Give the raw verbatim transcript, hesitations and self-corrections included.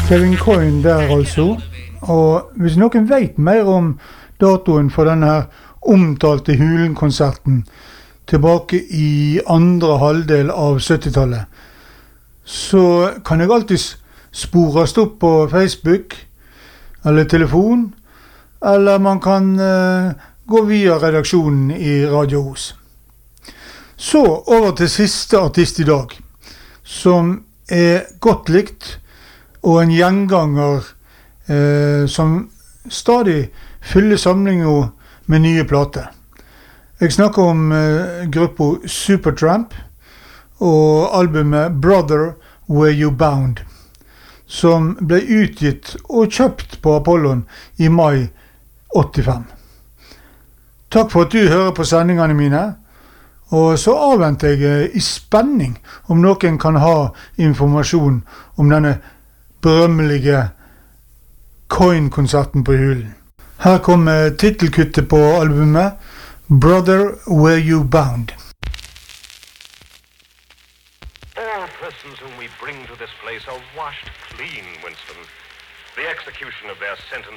Kevin Coyne der altså, og hvis noen vet mer om datoen for denne her omtalte Hulen-konserten tilbake i andre halvdel av syttitallet, så kan jeg alltid spores opp på Facebook, eller telefon, eller man kan uh, gå via redaksjonen i Radio Os. Så over til siste artist i dag, som er godt likt, og en gjenganger eh, som stadig fyller samlingen med nye plater. Jeg snakker om eh, gruppen Supertramp og albumet Brother Where You Bound, som ble utgitt og kjøpt på Apollon i mai åttifem. Takk for at du hører på sendingene mine, og så avventer jeg i spenning om noen kan ha informasjon om denne berømmelige Coyne-konserten på Hulen. Her kommer titelkuttet på albumet Brother Where You Bound. All persons whom we bring to this place are washed clean, Winston. The execution of their sentence